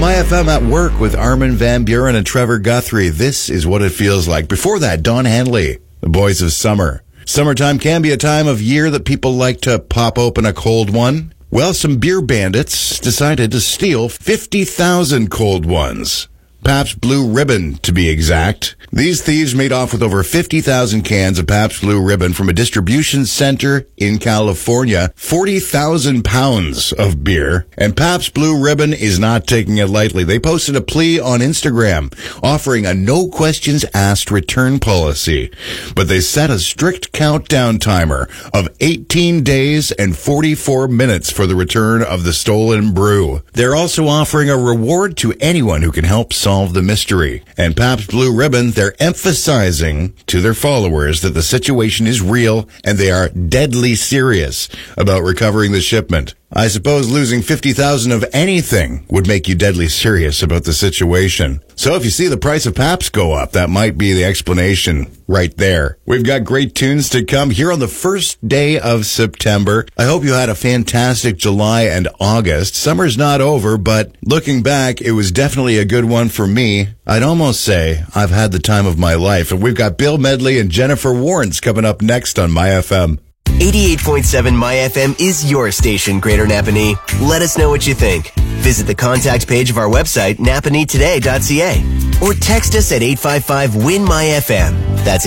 My FM at Work with Armin van Buren and Trevor Guthrie. This is what it feels like. Before that, Don Henley, The Boys of Summer. Summertime can be a time of year that people like to pop open a cold one. Well, some beer bandits decided to steal 50,000 cold ones. Pabst Blue Ribbon, to be exact. These thieves made off with over 50,000 cans of Pabst Blue Ribbon from a distribution center in California. 40,000 pounds of beer. And Pabst Blue Ribbon is not taking it lightly. They posted a plea on Instagram offering a no questions asked return policy. But they set a strict countdown timer of 18 days and 44 minutes for the return of the stolen brew. They're also offering a reward to anyone who can help solve the mystery. And Pabst Blue Ribbon, they're emphasizing to their followers that the situation is real and they are deadly serious about recovering the shipment. I suppose losing 50,000 of anything would make you deadly serious about the situation. So if you see the price of Pabst go up, that might be the explanation right there. We've got great tunes to come here on the first day of September. I hope you had a fantastic July and August. Summer's not over, but looking back, it was definitely a good one for me. I'd almost say I've had the time of my life. And we've got Bill Medley and Jennifer Warnes coming up next on My FM. 88.7 My FM is your station, Greater Napanee. Let us know what you think. Visit the contact page of our website, napaneetoday.ca, or text us at 855-WIN-MY-FM. That's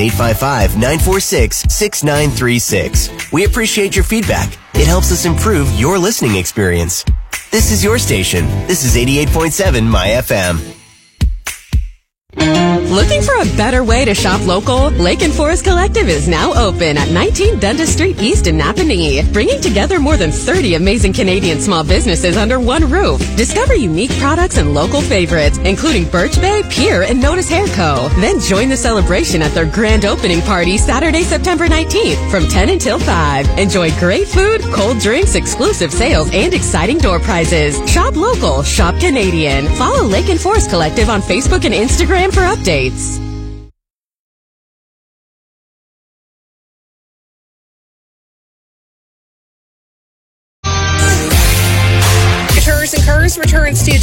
855-946-6936. We appreciate your feedback. It helps us improve your listening experience. This is your station. This is 88.7 My FM. Looking for a better way to shop local? Lake and Forest Collective is now open at 19 Dundas Street East in Napanee, bringing together more than 30 amazing Canadian small businesses under one roof. Discover unique products and local favorites, including Birch Bay, Pier, and Notice Hair Co. Then join the celebration at their grand opening party Saturday, September 19th from 10 until 5. Enjoy great food, cold drinks, exclusive sales, and exciting door prizes. Shop local, shop Canadian. Follow Lake and Forest Collective on Facebook and Instagram for updates. Guitars and Cars returns to